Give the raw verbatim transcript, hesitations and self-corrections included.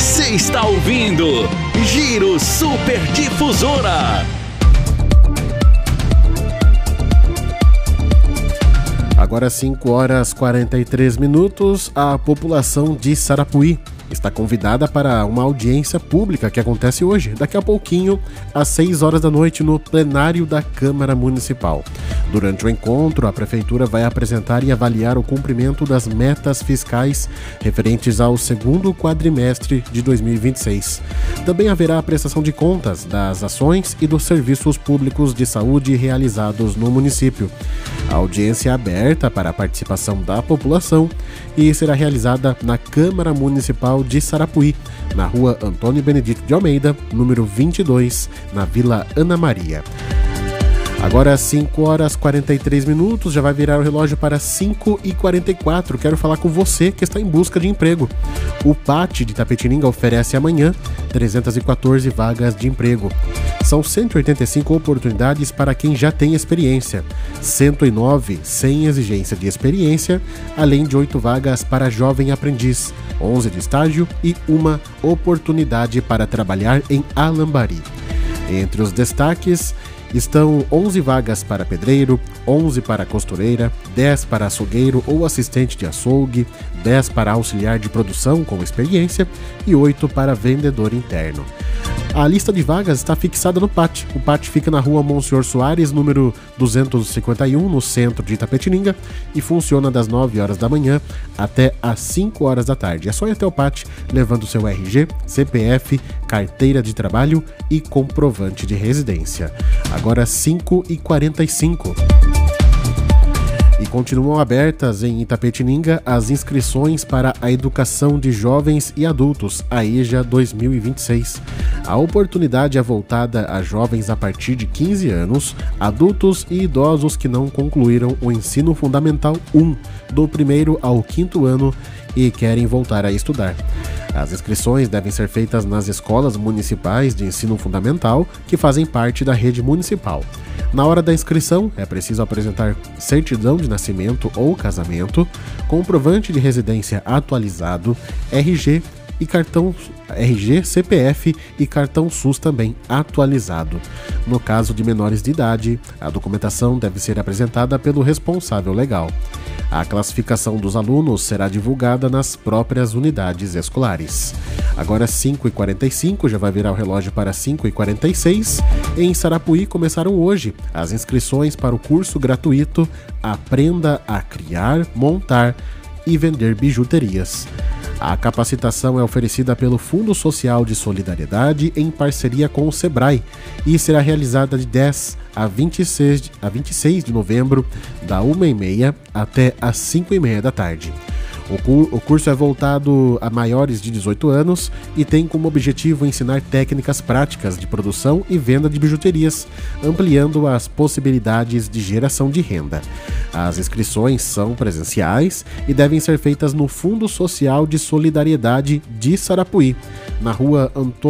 Você está ouvindo Giro Super Difusora. Agora cinco horas e quarenta e três minutos, a população de Sarapuí está convidada para uma audiência pública que acontece hoje, daqui a pouquinho, às seis horas da noite, no plenário da Câmara Municipal. Durante o encontro, a Prefeitura vai apresentar e avaliar o cumprimento das metas fiscais referentes ao segundo quadrimestre de dois mil e vinte e seis. Também haverá a prestação de contas das ações e dos serviços públicos de saúde realizados no município. A audiência é aberta para a participação da população e será realizada na Câmara Municipal de Sarapuí, na rua Antônio Benedito de Almeida, número vinte e dois, na Vila Ana Maria. Agora cinco horas e quarenta e três minutos, já vai virar o relógio para cinco e quarenta e quatro. Quero falar com você que está em busca de emprego. O P A T de Itapetininga oferece amanhã trezentas e quatorze vagas de emprego. São cento e oitenta e cinco oportunidades para quem já tem experiência, cento e nove sem exigência de experiência, além de oito vagas para jovem aprendiz, onze de estágio e uma oportunidade para trabalhar em Alambari. Entre os destaques estão onze vagas para pedreiro, onze para costureira, dez para açougueiro ou assistente de açougue, dez para auxiliar de produção com experiência e oito para vendedor interno. A lista de vagas está fixada no P A T. O P A T fica na rua Monsenhor Soares, número duzentos e cinquenta e um, no centro de Itapetininga, e funciona das nove horas da manhã até às cinco horas da tarde. É só ir até o P A T levando seu R G, C P F, carteira de trabalho e comprovante de residência. Agora cinco e quarenta e cinco. E continuam abertas em Itapetininga as inscrições para a Educação de Jovens e Adultos, a E J A dois mil e vinte e seis. A oportunidade é voltada a jovens a partir de quinze anos, adultos e idosos que não concluíram o ensino fundamental um, do primeiro ao quinto ano e querem voltar a estudar. As inscrições devem ser feitas nas escolas municipais de ensino fundamental que fazem parte da rede municipal. Na hora da inscrição, é preciso apresentar certidão de nascimento ou casamento, comprovante de residência atualizado, R G e cartão R G, C P F e cartão SUS também atualizado. No caso de menores de idade, a documentação deve ser apresentada pelo responsável legal. A classificação dos alunos será divulgada nas próprias unidades escolares. Agora cinco e quarenta e cinco, já vai virar o relógio para cinco e quarenta e seis. Em Sarapuí começaram hoje as inscrições para o curso gratuito Aprenda a Criar, Montar e Vender Bijuterias. A capacitação é oferecida pelo Fundo Social de Solidariedade em parceria com o Sebrae e será realizada de dez a vinte e seis, a vinte e seis de novembro, da uma e meia até às cinco e meia da tarde. O, cur- o curso é voltado a maiores de dezoito anos e tem como objetivo ensinar técnicas práticas de produção e venda de bijuterias, ampliando as possibilidades de geração de renda. As inscrições são presenciais e devem ser feitas no Fundo Social de Solidariedade de Sarapuí, na rua Antônio